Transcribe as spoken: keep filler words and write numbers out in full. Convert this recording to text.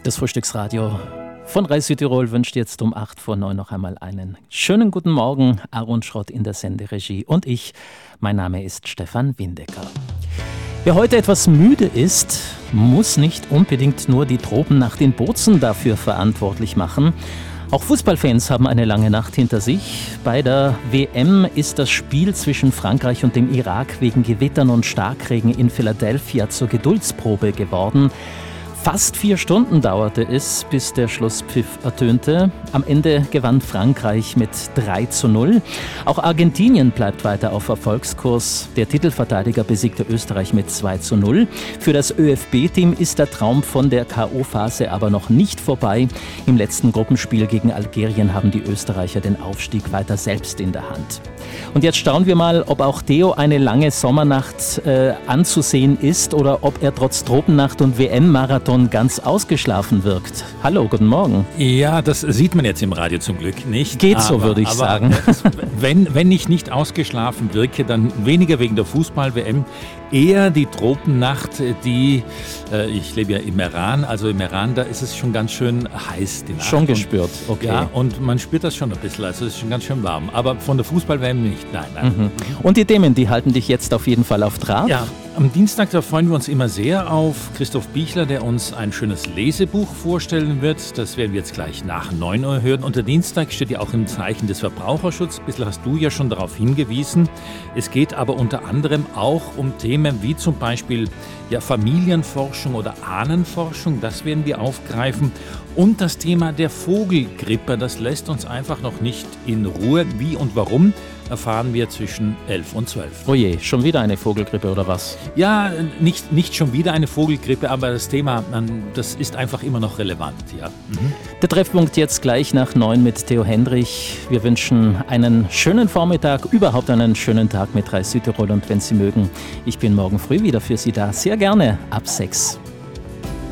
Das Frühstücksradio von Rai Südtirol wünscht jetzt um acht vor neun noch einmal einen schönen guten Morgen. Aaron Schrott in der Senderegie und ich, mein Name ist Stefan Windecker. Wer heute etwas müde ist, muss nicht unbedingt nur die Tropennacht in Bozen dafür verantwortlich machen. Auch Fußballfans haben eine lange Nacht hinter sich. Bei der W M ist das Spiel zwischen Frankreich und dem Irak wegen Gewittern und Starkregen in Philadelphia zur Geduldsprobe geworden. Fast vier Stunden dauerte es, bis der Schlusspfiff ertönte. Am Ende gewann Frankreich mit drei zu null. Auch Argentinien bleibt weiter auf Erfolgskurs. Der Titelverteidiger besiegte Österreich mit zwei zu null. Für das ÖFB-Team ist der Traum von der K O-Phase aber noch nicht vorbei. Im letzten Gruppenspiel gegen Algerien haben die Österreicher den Aufstieg weiter selbst in der Hand. Und jetzt schauen wir mal, ob auch Theo eine lange Sommernacht äh, anzusehen ist oder ob er trotz Tropennacht und W M-Marathon ganz ausgeschlafen wirkt. Hallo, guten Morgen. Ja, das sieht man jetzt im Radio zum Glück nicht. Geht aber, so, würde ich aber sagen. Es, wenn, wenn ich nicht ausgeschlafen wirke, dann weniger wegen der Fußball-W M, eher die Tropennacht, die, äh, ich lebe ja im Iran, also im Iran, da ist es schon ganz schön heiß. Die Nacht. Schon gespürt, okay. Ja, und man spürt das schon ein bisschen, also es ist schon ganz schön warm. Aber von der Fußball-W M nicht, nein, nein. Mhm. Und die Themen, die halten dich jetzt auf jeden Fall auf Draht? Ja, am Dienstag, da freuen wir uns immer sehr auf Christoph Bichler, der uns ein schönes Lesebuch vorstellen wird. Das werden wir jetzt gleich nach neun Uhr hören. Und der Dienstag steht ja auch im Zeichen des Verbraucherschutzes. Ein bisschen hast du ja schon darauf hingewiesen. Es geht aber unter anderem auch um Themen wie zum Beispiel ja, Familienforschung oder Ahnenforschung. Das werden wir aufgreifen. Und das Thema der Vogelgrippe, das lässt uns einfach noch nicht in Ruhe. Wie und warum, erfahren wir zwischen elf und zwölf. Oh je, schon wieder eine Vogelgrippe oder was? Ja, nicht, nicht schon wieder eine Vogelgrippe, aber das Thema, das ist einfach immer noch relevant. Ja. Mhm. Der Treffpunkt jetzt gleich nach neun mit Theo Hendrich. Wir wünschen einen schönen Vormittag, überhaupt einen schönen Tag mit Rai Südtirol und wenn Sie mögen, ich bin morgen früh wieder für Sie da. Sehr gerne ab sechs.